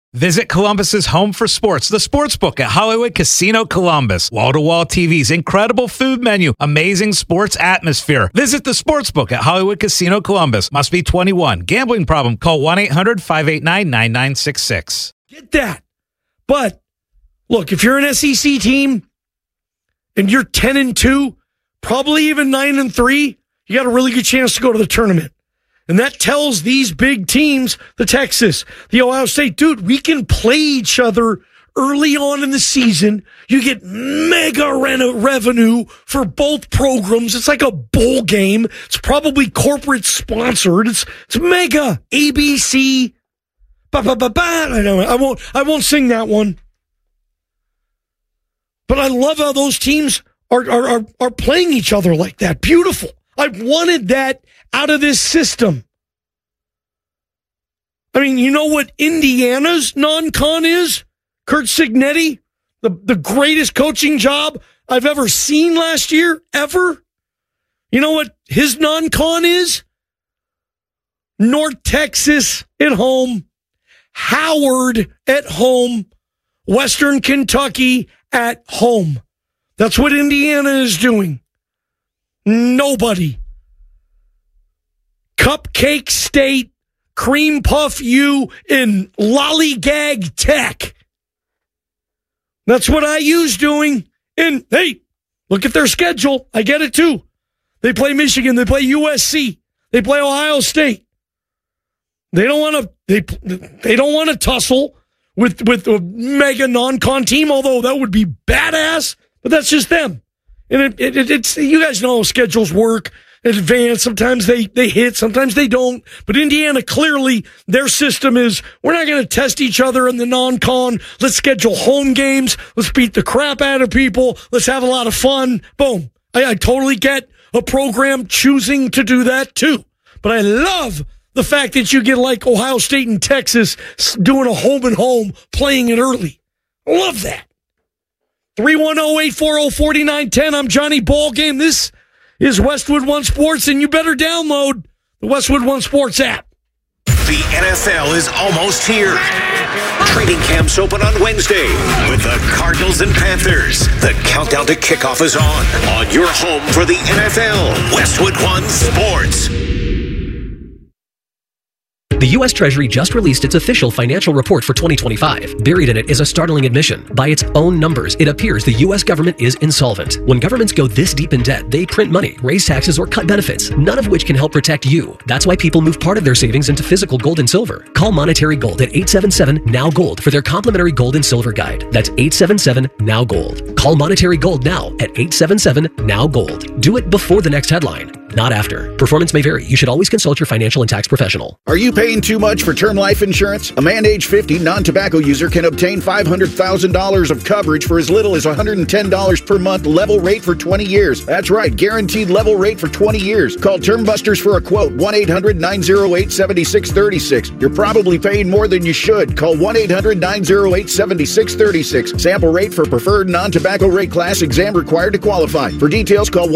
Visit Columbus's home for sports, the Sportsbook at Hollywood Casino Columbus. Wall-to-wall TVs, incredible food menu, amazing sports atmosphere. Visit the Sportsbook at Hollywood Casino Columbus. Must be 21. Gambling problem? Call 1-800-589-9966. Get that. But, look, if you're an SEC team and you're 10-2, probably even 9-3, you got a really good chance to go to the tournament. And that tells these big teams, the Texas, the Ohio State, dude, we can play each other early on in the season. You get mega revenue for both programs. It's like a bowl game. It's probably corporate sponsored. It's mega. ABC. I won't sing that one. But I love how those teams are playing each other like that. Beautiful. I wanted that out of this system. I mean, you know what Indiana's non-con is? Curt Cignetti, the greatest coaching job I've ever seen last year, ever. You know what his non-con is? North Texas at home, Howard at home, Western Kentucky at home. That's what Indiana is doing. Nobody. Cupcake State, Cream Puff U, and Lollygag Tech. That's what IU's doing. And, hey, look at their schedule. I get it, too. They play Michigan. They play USC. They play Ohio State. They don't want to tussle with a mega non-con team, although that would be badass. But that's just them. And it's you guys know how schedules work in advance. Sometimes they hit, sometimes they don't. But Indiana, clearly, their system is, we're not going to test each other in the non-con. Let's schedule home games. Let's beat the crap out of people. Let's have a lot of fun. Boom. I totally get a program choosing to do that, too. But I love the fact that you get like Ohio State and Texas doing a home and home, playing it early. I love that. 310-840-4910. I'm Johnny Ballgame. This is Westwood One Sports, and you better download the Westwood One Sports app. The NFL is almost here. Training camps open on Wednesday with the Cardinals and Panthers. The countdown to kickoff is on your home for the NFL, Westwood One Sports. The U.S. Treasury just released its official financial report for 2025. Buried in it is a startling admission. By its own numbers, it appears the U.S. government is insolvent. When governments go this deep in debt, they print money, raise taxes, or cut benefits, none of which can help protect you. That's why people move part of their savings into physical gold and silver. Call Monetary Gold at 877-NOW-GOLD for their complimentary gold and silver guide. That's 877-NOW-GOLD. Call Monetary Gold now at 877-NOW-GOLD. Do it before the next headline, not after. Performance may vary. You should always consult your financial and tax professional. Are you paying too much for term life insurance? A man age 50 non-tobacco user can obtain $500,000 of coverage for as little as $110 per month, level rate for 20 years. That's right, guaranteed level rate for 20 years. Call Term Busters for a quote, 1-800-908-7636. You're probably paying more than you should. Call 1-800-908-7636. Sample rate for preferred non-tobacco rate class, exam required to qualify. For details, call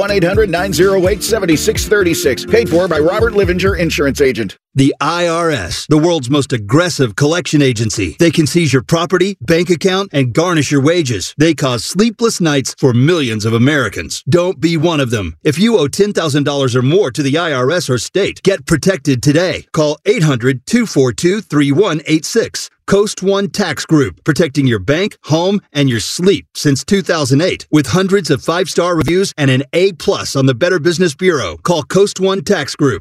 1-800-908-7636. Paid for by Robert Livinger, Insurance Agent. The IRS, the world's most aggressive collection agency. They can seize your property, bank account, and garnish your wages. They cause sleepless nights for millions of Americans. Don't be one of them. If you owe $10,000 or more to the IRS or state, get protected today. Call 800-242-3186. Coast One Tax Group, protecting your bank, home, and your sleep since 2008. With hundreds of 5-star reviews and an A+ on the Better Business Bureau. Call Coast One Tax Group,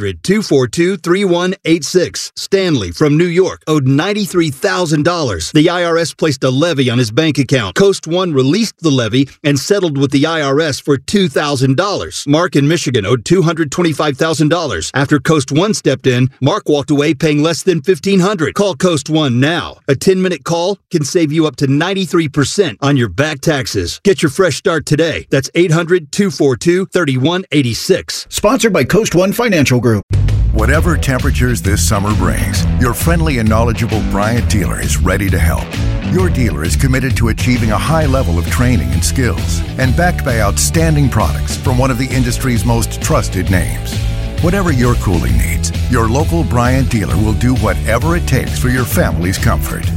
800-242-3186. Stanley from New York owed $93,000. The IRS placed a levy on his bank account. Coast One released the levy and settled with the IRS for $2,000. Mark in Michigan owed $225,000. After Coast One stepped in, Mark walked away paying less than $1,500. Call Coast One now. A 10-minute call can save you up to 93% on your back taxes. Get your fresh start today. That's 800-242-3186. Sponsored by Coast One Financial Group. Whatever temperatures this summer brings, your friendly and knowledgeable Bryant dealer is ready to help. Your dealer is committed to achieving a high level of training and skills and backed by outstanding products from one of the industry's most trusted names. Whatever your cooling needs, your local Bryant dealer will do whatever it takes for your family's comfort.